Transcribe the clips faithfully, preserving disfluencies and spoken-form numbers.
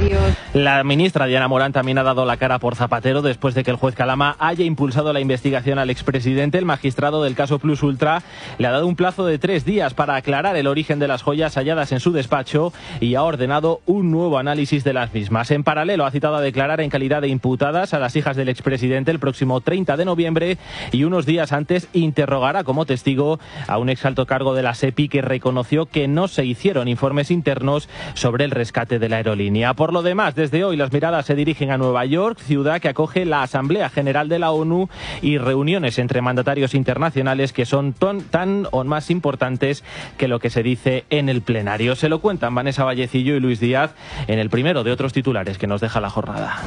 funcionarios. La ministra Diana Morán también ha dado la cara por Zapatero después de que el juez Calama haya impulsado la investigación al expresidente. El magistrado del caso Plus Ultra le ha dado un plazo de tres días para aclarar el origen de las joyas halladas en su despacho y ha ordenado un nuevo análisis de las mismas. En paralelo, ha citado a declarar en calidad de imputadas a las hijas del expresidente el próximo treinta de noviembre y unos días antes interrogará como testigo a un exalto cargo de la SEPI que reconoció que no se hicieron informes internos sobre el rescate de la aerolínea. Por lo demás, desde hoy las miradas se dirigen a Nueva York, ciudad que acoge la Asamblea General de la ONU y reuniones entre mandatarios internacionales que son ton, tan o más importantes que lo que se dice en el plenario. Se lo cuentan Vanessa Vallecillo y Luis Díaz en el primero de otros titulares que nos deja la jornada.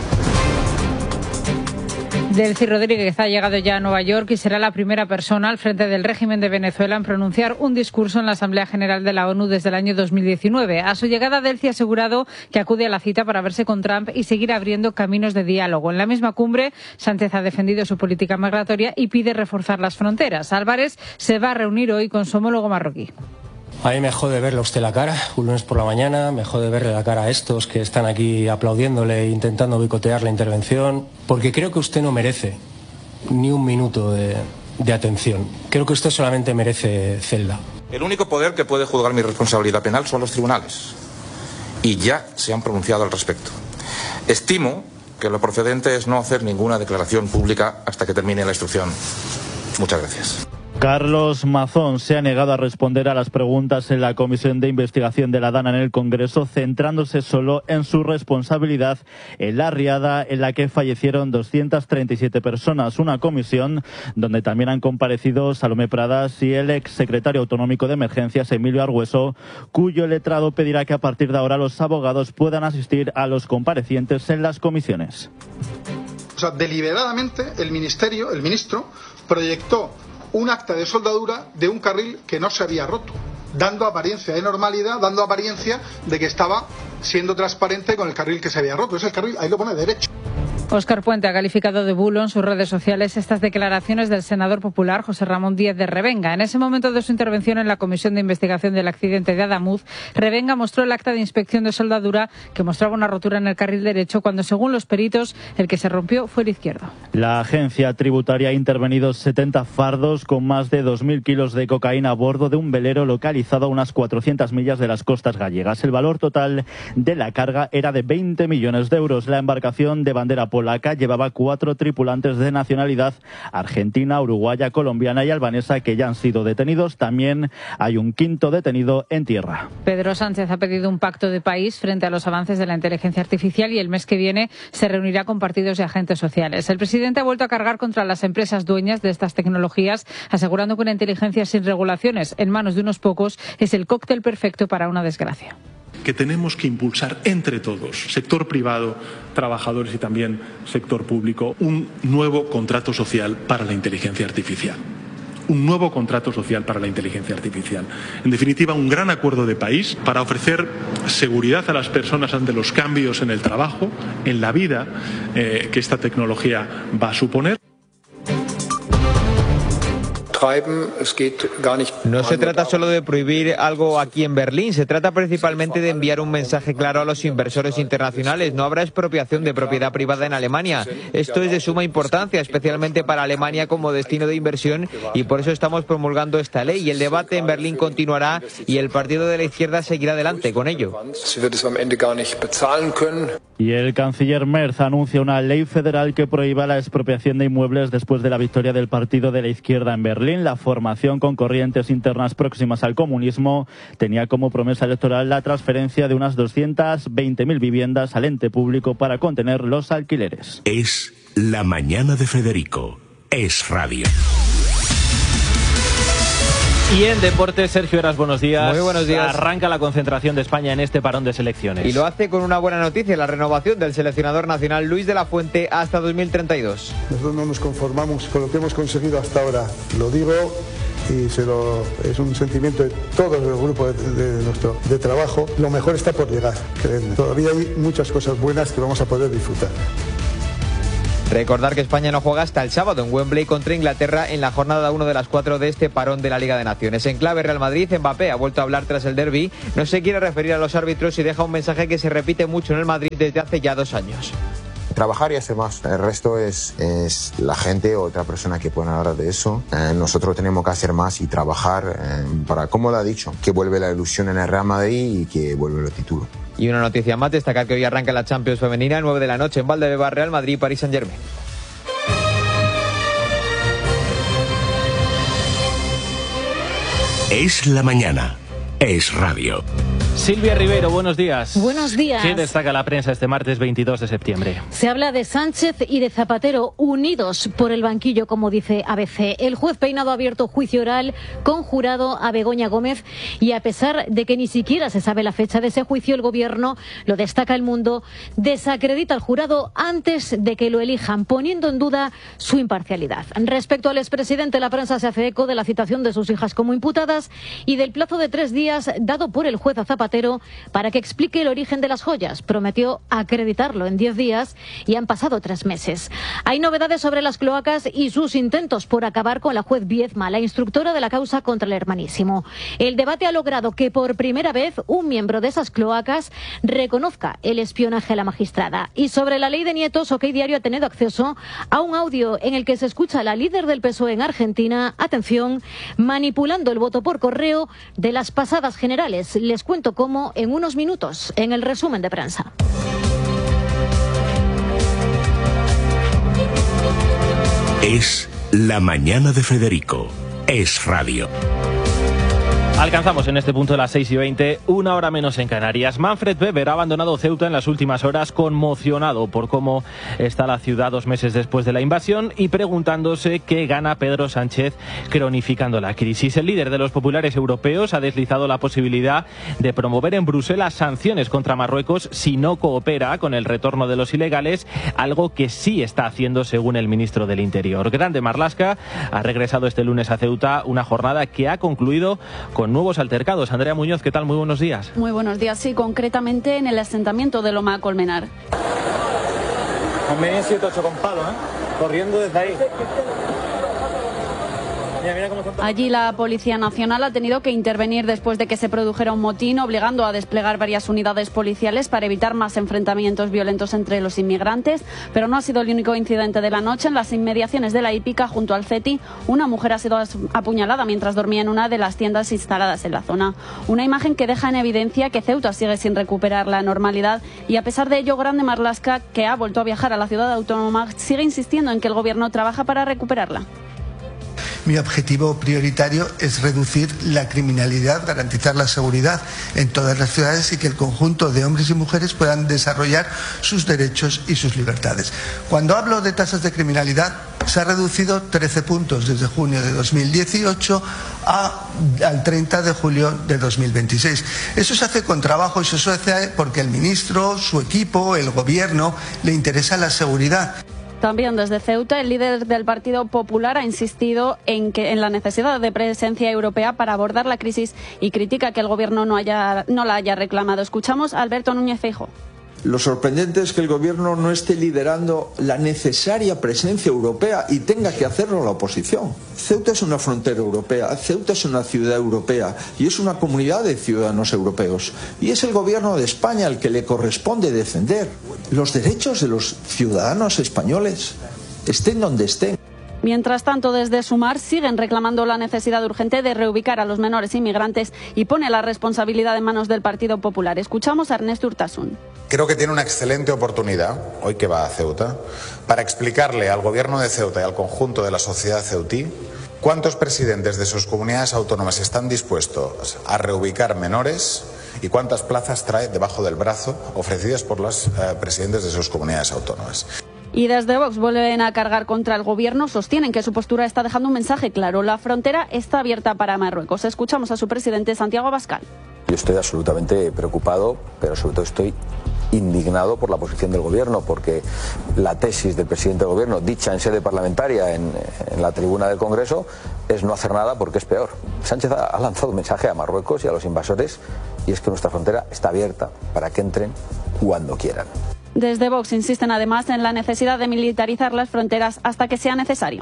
Delcy Rodríguez ha llegado ya a Nueva York y será la primera persona al frente del régimen de Venezuela en pronunciar un discurso en la Asamblea General de la ONU desde el año dos mil diecinueve. A su llegada, Delcy ha asegurado que acude a la cita para verse con Trump y seguir abriendo caminos de diálogo. En la misma cumbre, Sánchez ha defendido su política migratoria y pide reforzar las fronteras. Álvarez se va a reunir hoy con su homólogo marroquí. A mí me jode verle a usted la cara, un lunes por la mañana, me jode verle la cara a estos que están aquí aplaudiéndole e intentando boicotear la intervención, porque creo que usted no merece ni un minuto de, de atención. Creo que usted solamente merece celda. El único poder que puede juzgar mi responsabilidad penal son los tribunales, y ya se han pronunciado al respecto. Estimo que lo procedente es no hacer ninguna declaración pública hasta que termine la instrucción. Muchas gracias. Carlos Mazón se ha negado a responder a las preguntas en la Comisión de Investigación de la DANA en el Congreso, centrándose solo en su responsabilidad en la riada en la que fallecieron doscientas treinta y siete personas. Una comisión donde también han comparecido Salomé Pradas y el exsecretario autonómico de Emergencias, Emilio Argüeso, cuyo letrado pedirá que a partir de ahora los abogados puedan asistir a los comparecientes en las comisiones. O sea, deliberadamente el ministerio, el ministro, proyectó un acta de soldadura de un carril que no se había roto, dando apariencia de normalidad, dando apariencia de que estaba siendo transparente con el carril que se había roto. Es el carril, ahí lo pone derecho. Óscar Puente ha calificado de bulo en sus redes sociales estas declaraciones del senador popular José Ramón Díez de Revenga. En ese momento de su intervención en la Comisión de Investigación del accidente de Adamuz, Revenga mostró el acta de inspección de soldadura que mostraba una rotura en el carril derecho cuando, según los peritos, el que se rompió fue el izquierdo. La agencia tributaria ha intervenido setenta fardos con más de dos mil kilos de cocaína a bordo de un velero localizado a unas cuatrocientas millas de las costas gallegas. El valor total de la carga era de veinte millones de euros. La embarcación de bandera polaca llevaba cuatro tripulantes de nacionalidad argentina, uruguaya, colombiana y albanesa que ya han sido detenidos. También hay un quinto detenido en tierra. Pedro Sánchez ha pedido un pacto de país frente a los avances de la inteligencia artificial y el mes que viene se reunirá con partidos y agentes sociales. El presidente ha vuelto a cargar contra las empresas dueñas de estas tecnologías, asegurando que una inteligencia sin regulaciones en manos de unos pocos es el cóctel perfecto para una desgracia. Que tenemos que impulsar entre todos, sector privado, trabajadores y también sector público, un nuevo contrato social para la inteligencia artificial. Un nuevo contrato social para la inteligencia artificial. En definitiva, un gran acuerdo de país para ofrecer seguridad a las personas ante los cambios en el trabajo, en la vida eh, que esta tecnología va a suponer. No se trata solo de prohibir algo aquí en Berlín, se trata principalmente de enviar un mensaje claro a los inversores internacionales. No habrá expropiación de propiedad privada en Alemania. Esto es de suma importancia, especialmente para Alemania como destino de inversión, y por eso estamos promulgando esta ley. Y el debate en Berlín continuará y el partido de la izquierda seguirá adelante con ello. Y el canciller Merz anuncia una ley federal que prohíba la expropiación de inmuebles después de la victoria del partido de la izquierda en Berlín. La formación con corrientes internas próximas al comunismo tenía como promesa electoral la transferencia de unas doscientas veinte mil viviendas al ente público para contener los alquileres. Es la mañana de Federico. Es radio. Y en deportes, Sergio Heras, buenos días. Muy buenos días. Arranca la concentración de España en este parón de selecciones. Y lo hace con una buena noticia, la renovación del seleccionador nacional Luis de la Fuente hasta dos mil treinta y dos. Nosotros no nos conformamos con lo que hemos conseguido hasta ahora. Lo digo y se lo, es un sentimiento de todo el grupo de, de nuestro de trabajo. Lo mejor está por llegar, créanme. Todavía hay muchas cosas buenas que vamos a poder disfrutar. Recordar que España no juega hasta el sábado en Wembley contra Inglaterra en la jornada uno de las cuatro de este parón de la Liga de Naciones. En clave Real Madrid, Mbappé ha vuelto a hablar tras el derbi, no se quiere referir a los árbitros y deja un mensaje que se repite mucho en el Madrid desde hace ya dos años. Trabajar y hacer más. El resto es, es la gente o otra persona que pueden hablar de eso. Eh, nosotros tenemos que hacer más y trabajar eh, para, como lo ha dicho, que vuelve la ilusión en el Real Madrid y que vuelve los títulos. Y una noticia más, destacar que hoy arranca la Champions femenina, nueve de la noche en Valdebebas, Real Madrid, Paris Saint-Germain. Es la mañana. Es radio. Silvia Rivero, buenos días. Buenos días. ¿Qué destaca la prensa este martes veintidós de septiembre? Se habla de Sánchez y de Zapatero unidos por el banquillo, como dice A B C. El juez Peinado ha abierto juicio oral con jurado a Begoña Gómez y a pesar de que ni siquiera se sabe la fecha de ese juicio, el gobierno, lo destaca El Mundo, desacredita al jurado antes de que lo elijan, poniendo en duda su imparcialidad. Respecto al expresidente, la prensa se hace eco de la citación de sus hijas como imputadas y del plazo de tres días dado por el juez a Zapatero para que explique el origen de las joyas. Prometió acreditarlo en diez días y han pasado tres meses. Hay novedades sobre las cloacas y sus intentos por acabar con la juez Viezma, la instructora de la causa contra el hermanísimo. El debate ha logrado que por primera vez un miembro de esas cloacas reconozca el espionaje a la magistrada. Y sobre la ley de nietos, OK Diario ha tenido acceso a un audio en el que se escucha a la líder del P S O E en Argentina, atención, manipulando el voto por correo de las pasadas generales. Les cuento cómo en unos minutos en el resumen de prensa. Es la mañana de Federico. Es radio. Alcanzamos en este punto de las seis y veinte, una hora menos en Canarias. Manfred Weber ha abandonado Ceuta en las últimas horas, conmocionado por cómo está la ciudad dos meses después de la invasión y preguntándose qué gana Pedro Sánchez cronificando la crisis. El líder de los populares europeos ha deslizado la posibilidad de promover en Bruselas sanciones contra Marruecos si no coopera con el retorno de los ilegales, algo que sí está haciendo según el ministro del Interior. Grande Marlaska ha regresado este lunes a Ceuta, una jornada que ha concluido con nuevos altercados. Andrea Muñoz, ¿qué tal? Muy buenos días. Muy buenos días, sí, concretamente en el asentamiento de Loma Colmenar. Han venido siete ocho con palo, ¿eh? Corriendo desde ahí. Mira, mira cómo son... Allí la Policía Nacional ha tenido que intervenir después de que se produjera un motín, obligando a desplegar varias unidades policiales para evitar más enfrentamientos violentos entre los inmigrantes. Pero no ha sido el único incidente de la noche. En las inmediaciones de la hípica, junto al CETI, una mujer ha sido apuñalada mientras dormía en una de las tiendas instaladas en la zona. Una imagen que deja en evidencia que Ceuta sigue sin recuperar la normalidad y, a pesar de ello, Grande Marlaska, que ha vuelto a viajar a la ciudad autónoma, sigue insistiendo en que el gobierno trabaja para recuperarla. Mi objetivo prioritario es reducir la criminalidad, garantizar la seguridad en todas las ciudades y que el conjunto de hombres y mujeres puedan desarrollar sus derechos y sus libertades. Cuando hablo de tasas de criminalidad, se ha reducido trece puntos desde junio de dos mil dieciocho a, al treinta de julio de dos mil veintiséis. Eso se hace con trabajo y eso se hace porque el ministro, su equipo, el gobierno, le interesa la seguridad. También desde Ceuta, el líder del Partido Popular ha insistido en que en la necesidad de presencia europea para abordar la crisis y critica que el gobierno no, haya, no la haya reclamado. Escuchamos a Alberto Núñez Feijóo. Lo sorprendente es que el gobierno no esté liderando la necesaria presencia europea y tenga que hacerlo la oposición. Ceuta es una frontera europea, Ceuta es una ciudad europea y es una comunidad de ciudadanos europeos. Y es el gobierno de España el que le corresponde defender los derechos de los ciudadanos españoles, estén donde estén. Mientras tanto, desde Sumar siguen reclamando la necesidad urgente de reubicar a los menores inmigrantes y pone la responsabilidad en manos del Partido Popular. Escuchamos a Ernesto Urtasun. Creo que tiene una excelente oportunidad, hoy que va a Ceuta, para explicarle al gobierno de Ceuta y al conjunto de la sociedad ceutí cuántos presidentes de sus comunidades autónomas están dispuestos a reubicar menores y cuántas plazas trae debajo del brazo ofrecidas por los eh, presidentes de sus comunidades autónomas. Y desde Vox vuelven a cargar contra el gobierno, sostienen que su postura está dejando un mensaje claro. La frontera está abierta para Marruecos. Escuchamos a su presidente, Santiago Abascal. Yo estoy absolutamente preocupado, pero sobre todo estoy indignado por la posición del gobierno, porque la tesis del presidente del gobierno, dicha en sede parlamentaria en, en la tribuna del Congreso, es no hacer nada porque es peor. Sánchez ha, ha lanzado un mensaje a Marruecos y a los invasores, y es que nuestra frontera está abierta para que entren cuando quieran. Desde Vox insisten además en la necesidad de militarizar las fronteras hasta que sea necesario.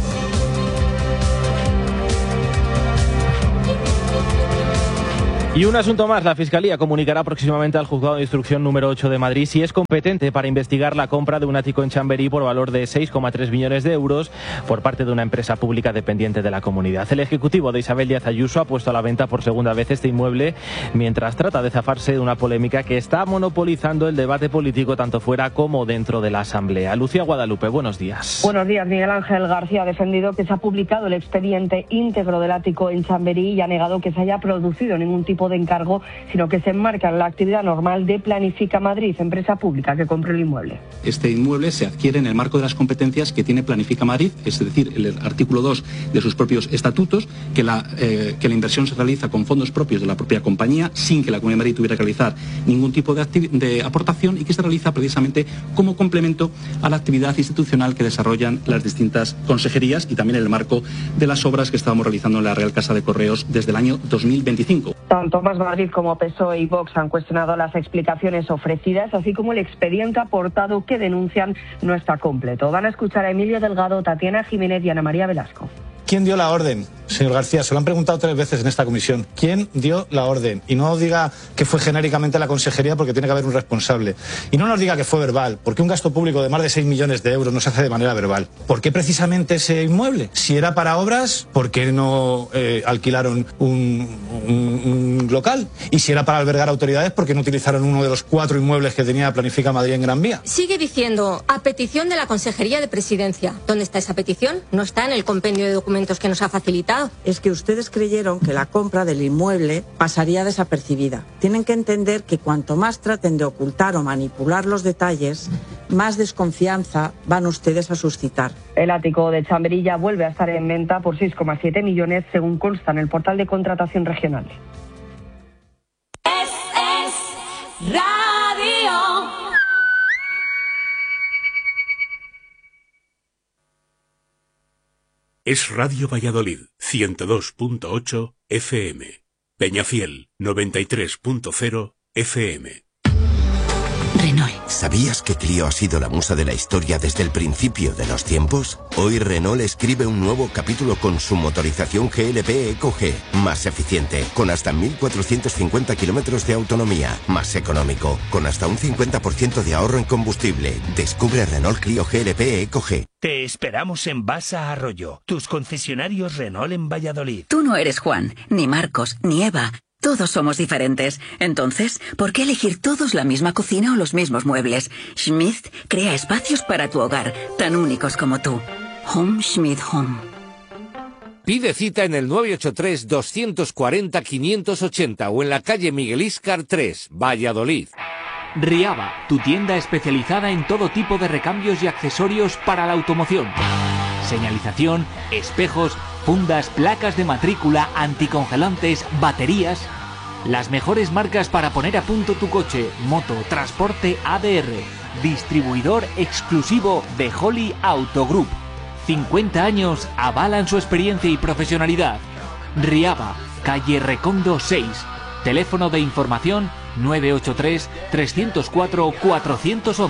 Y un asunto más, la Fiscalía comunicará próximamente al Juzgado de Instrucción número ocho de Madrid si es competente para investigar la compra de un ático en Chamberí por valor de seis coma tres millones de euros por parte de una empresa pública dependiente de la comunidad. El Ejecutivo de Isabel Díaz Ayuso ha puesto a la venta por segunda vez este inmueble mientras trata de zafarse de una polémica que está monopolizando el debate político tanto fuera como dentro de la Asamblea. Lucía Guadalupe, buenos días. Buenos días. Miguel Ángel García ha defendido que se ha publicado el expediente íntegro del ático en Chamberí y ha negado que se haya producido ningún tipo de encargo, sino que se enmarca en la actividad normal de Planifica Madrid, empresa pública que compró el inmueble. Este inmueble se adquiere en el marco de las competencias que tiene Planifica Madrid, es decir, el artículo dos de sus propios estatutos, que la, eh, que la inversión se realiza con fondos propios de la propia compañía, sin que la Comunidad de Madrid tuviera que realizar ningún tipo de, de aportación, y que se realiza precisamente como complemento a la actividad institucional que desarrollan las distintas consejerías y también en el marco de las obras que estábamos realizando en la Real Casa de Correos desde el año dos mil veinticinco. Tanto Más Madrid como P S O E y Vox han cuestionado las explicaciones ofrecidas, así como el expediente aportado que denuncian no está completo. Van a escuchar a Emilio Delgado, Tatiana Jiménez y Ana María Velasco. ¿Quién dio la orden, señor García? Se lo han preguntado tres veces en esta comisión. ¿Quién dio la orden? Y no diga que fue genéricamente la consejería, porque tiene que haber un responsable. Y no nos diga que fue verbal, porque un gasto público de más de seis millones de euros no se hace de manera verbal. ¿Por qué precisamente ese inmueble? Si era para obras, ¿por qué no eh, alquilaron un, un, un local? Y si era para albergar autoridades, ¿por qué no utilizaron uno de los cuatro inmuebles que tenía Planifica Madrid en Gran Vía? Sigue diciendo, a petición de la Consejería de Presidencia. ¿Dónde está esa petición? No está en el compendio de documentos que nos ha facilitado. Es que ustedes creyeron que la compra del inmueble pasaría desapercibida. Tienen que entender que cuanto más traten de ocultar o manipular los detalles, más desconfianza van ustedes a suscitar. El ático de Chamberí ya vuelve a estar en venta por seis coma siete millones, según consta en el portal de contratación regional. Es, es radio. Es Radio Valladolid, ciento dos punto ocho F M. Peñafiel, noventa y tres punto cero F M. Renault. ¿Sabías que Clio ha sido la musa de la historia desde el principio de los tiempos? Hoy Renault escribe un nuevo capítulo con su motorización G L P Eco G, más eficiente, con hasta mil cuatrocientos cincuenta kilómetros de autonomía, más económico, con hasta un cincuenta por ciento de ahorro en combustible. Descubre Renault Clio G L P Eco G. Te esperamos en Basa Arroyo, tus concesionarios Renault en Valladolid. Tú no eres Juan, ni Marcos, ni Eva. Todos somos diferentes. Entonces, ¿por qué elegir todos la misma cocina o los mismos muebles? Schmidt crea espacios para tu hogar, tan únicos como tú. Home Schmidt Home. Pide cita en el nueve ocho tres, dos cuatro cero, cinco ocho cero o en la calle Miguel Íscar tres, Valladolid. Riaba, tu tienda especializada en todo tipo de recambios y accesorios para la automoción. Señalización, espejos, fundas, placas de matrícula, anticongelantes, baterías. Las mejores marcas para poner a punto tu coche, moto, transporte A D R. Distribuidor exclusivo de Holly Auto Group. cincuenta años avalan su experiencia y profesionalidad. Riaba, calle Recondo seis. Teléfono de información nueve ocho tres, tres cero cuatro, cuatro uno uno.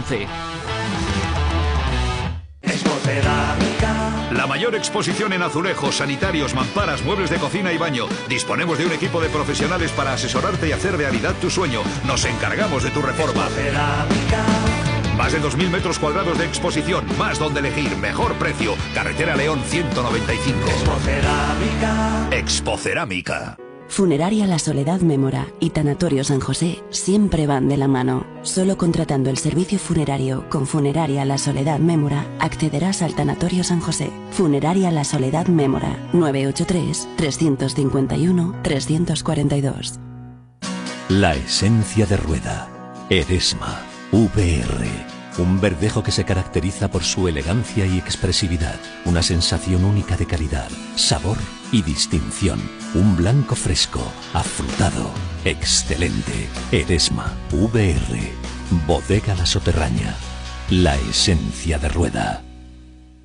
La mayor exposición en azulejos, sanitarios, mamparas, muebles de cocina y baño. Disponemos de un equipo de profesionales para asesorarte y hacer realidad tu sueño. Nos encargamos de tu reforma. Más de dos mil metros cuadrados de exposición, más donde elegir, mejor precio. Carretera León ciento noventa y cinco. Expocerámica. Expocerámica. Funeraria La Soledad Mémora y Tanatorio San José siempre van de la mano. Solo contratando el servicio funerario con Funeraria La Soledad Mémora accederás al Tanatorio San José. Funeraria La Soledad Mémora, nueve ocho tres, tres cinco uno, tres cuatro dos. La esencia de rueda. Eresma. V R. Un verdejo que se caracteriza por su elegancia y expresividad. Una sensación única de calidad, sabor y distinción. Un blanco fresco, afrutado, excelente. Eresma. V R. Bodega La Soterraña. La esencia de rueda.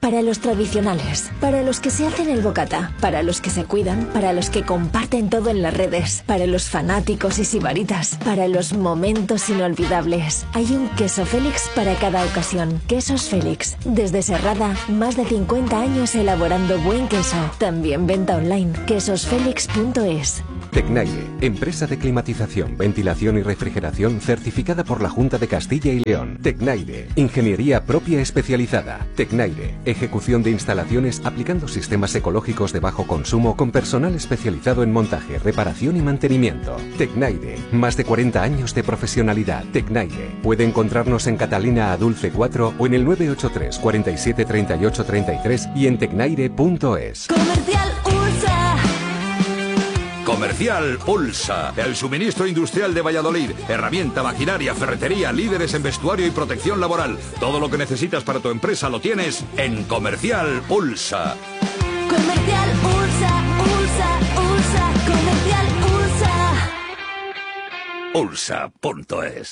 Para los tradicionales, para los que se hacen el bocata, para los que se cuidan, para los que comparten todo en las redes, para los fanáticos y sibaritas, para los momentos inolvidables. Hay un queso Félix para cada ocasión. Quesos Félix. Desde Serrada, más de cincuenta años elaborando buen queso. También venta online. quesos félix punto es. Tecnaire, empresa de climatización, ventilación y refrigeración certificada por la Junta de Castilla y León. Tecnaire, ingeniería propia especializada. Tecnaire, ejecución de instalaciones aplicando sistemas ecológicos de bajo consumo con personal especializado en montaje, reparación y mantenimiento. Tecnaire, más de cuarenta años de profesionalidad. Tecnaire, puede encontrarnos en Catalina a Dulce cuatro o en el nueve ocho tres, cuarenta y siete, treinta y ocho, treinta y tres y en tecnaire punto es. Comercial Ursa. Comercial Ulsa, el suministro industrial de Valladolid. Herramienta, maquinaria, ferretería, líderes en vestuario y protección laboral. Todo lo que necesitas para tu empresa lo tienes en Comercial Ulsa. Comercial Ursa, Ursa, Ursa, Comercial Ursa. Ulsa punto es.